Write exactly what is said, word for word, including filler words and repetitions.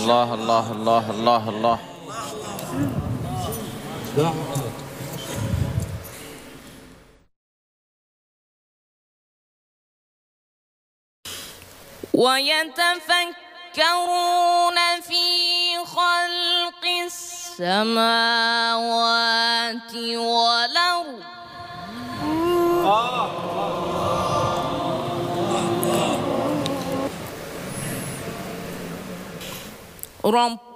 الله الله الله الله الله. ويتفكرون في خلق السماوات والأرض رب